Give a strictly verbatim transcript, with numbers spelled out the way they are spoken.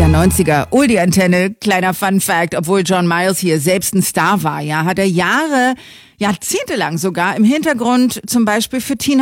achtziger, neunziger, Oldie-Antenne, kleiner Fun-Fact, obwohl John Miles hier selbst ein Star war, ja, hat er Jahre, jahrzehntelang sogar im Hintergrund zum Beispiel für Tina